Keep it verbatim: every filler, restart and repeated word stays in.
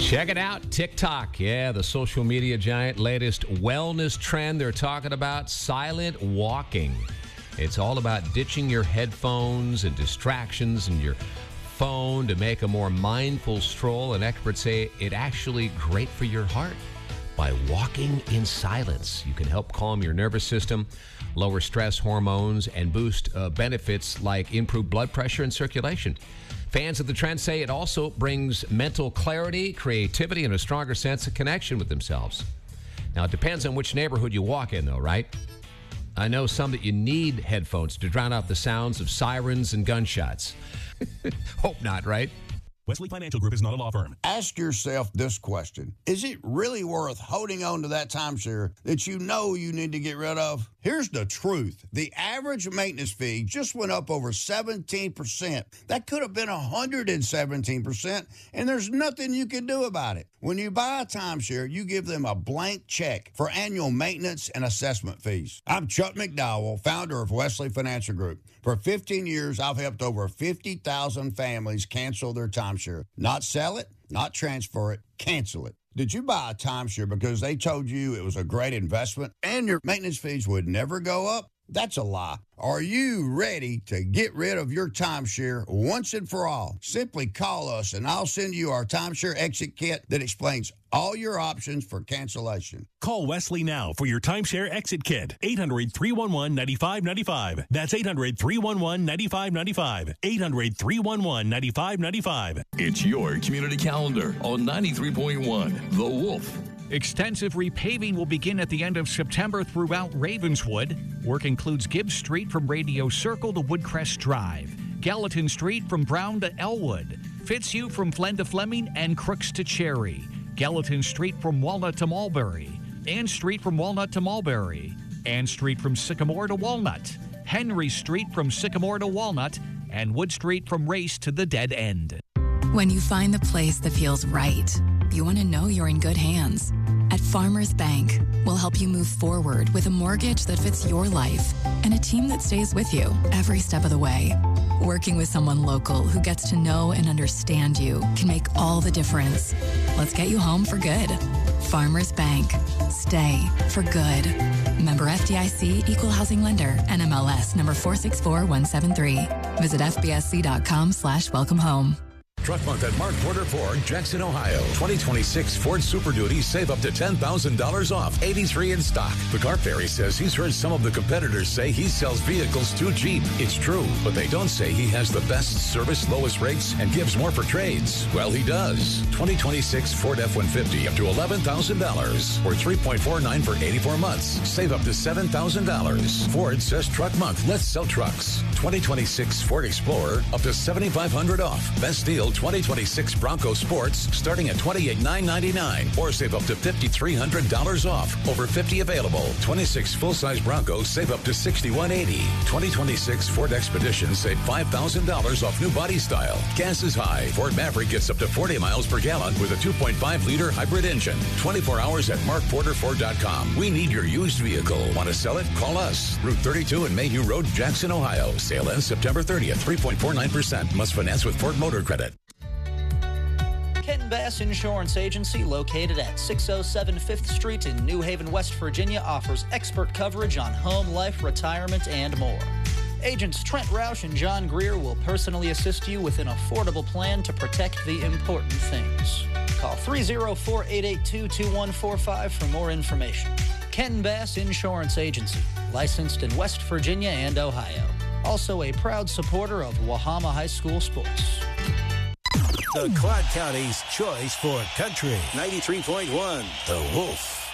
Check it out, TikTok. Yeah, the social media giant latest wellness trend they're talking about, silent walking. It's all about ditching your headphones and distractions and your phone to make a more mindful stroll. And experts say it actually great for your heart. By walking in silence, you can help calm your nervous system, lower stress hormones, and boost uh, benefits like improved blood pressure and circulation. Fans of the trend say it also brings mental clarity, creativity, and a stronger sense of connection with themselves. Now, it depends on which neighborhood you walk in, though, right? I know some that you need headphones to drown out the sounds of sirens and gunshots. Hope not, right? Wesley Financial Group is not a law firm. Ask yourself this question. Is it really worth holding on to that timeshare that you know you need to get rid of? Here's the truth. The average maintenance fee just went up over seventeen percent. That could have been one hundred seventeen percent, and there's nothing you can do about it. When you buy a timeshare, you give them a blank check for annual maintenance and assessment fees. I'm Chuck McDowell, founder of Wesley Financial Group. For fifteen years, I've helped over fifty thousand families cancel their timeshare. Not sell it, not transfer it, cancel it. Did you buy a timeshare because they told you it was a great investment and your maintenance fees would never go up? That's a lie. Are you ready to get rid of your timeshare once and for all? Simply call us and I'll send you our timeshare exit kit that explains all your options for cancellation. Call Wesley now for your timeshare exit kit. eight hundred, three one one, nine five nine five. That's eight hundred, three one one, nine five nine five. eight hundred, three one one, nine five nine five. It's your community calendar on ninety-three point one The Wolf. Extensive repaving will begin at the end of September throughout Ravenswood. Work includes Gibbs Street from Radio Circle to Woodcrest Drive, Gallatin Street from Brown to Elwood, Fitzhugh from Flen to Fleming, and Crooks to Cherry, Gallatin Street from Walnut to Mulberry, Ann Street from Walnut to Mulberry, Ann Street from Sycamore to Walnut, Henry Street from Sycamore to Walnut, and Wood Street from Race to the Dead End. When you find the place that feels right, you want to know you're in good hands. At Farmers Bank, we'll help you move forward with a mortgage that fits your life and a team that stays with you every step of the way. Working with someone local who gets to know and understand you can make all the difference. Let's get you home for good. Farmers Bank. Stay for good. Member F D I C, Equal Housing Lender, N M L S number four six four one seven three. Visit F B S C dot com slash welcome home. Truck Month at Mark Porter Ford, Jackson, Ohio. twenty twenty-six Ford Super Duty, save up to ten thousand dollars off. eighty-three in stock. The Car Fairy says he's heard some of the competitors say he sells vehicles too cheap. It's true, but they don't say he has the best service, lowest rates, and gives more for trades. Well, he does. twenty twenty-six Ford F one fifty up to eleven thousand dollars or three point four nine for eighty-four months. Save up to seven thousand dollars. Ford says Truck Month. Let's sell trucks. twenty twenty-six Ford Explorer up to seven thousand five hundred dollars off. Best deal twenty twenty-six Bronco Sports starting at twenty-eight thousand nine hundred ninety-nine dollars or save up to five thousand three hundred dollars off. Over fifty available. twenty-six full-size Broncos save up to six thousand one hundred eighty dollars. twenty twenty-six Ford Expedition save five thousand dollars off new body style. Gas is high. Ford Maverick gets up to forty miles per gallon with a two point five liter hybrid engine. twenty-four hours at mark porter ford dot com. We need your used vehicle. Want to sell it? Call us. Route thirty-two and Mayhew Road, Jackson, Ohio. Sale ends September thirtieth. three point four nine percent. Must finance with Ford Motor Credit. Kenton Bass Insurance Agency, located at six oh seven Fifth Street in New Haven, West Virginia, offers expert coverage on home, life, retirement, and more. Agents Trent Roush and John Greer will personally assist you with an affordable plan to protect the important things. Call three oh four, eight eight two, two one four five for more information. Kenton Bass Insurance Agency, licensed in West Virginia and Ohio. Also a proud supporter of Wahama High School sports. The Quad County's choice for country. ninety-three point one The Wolf.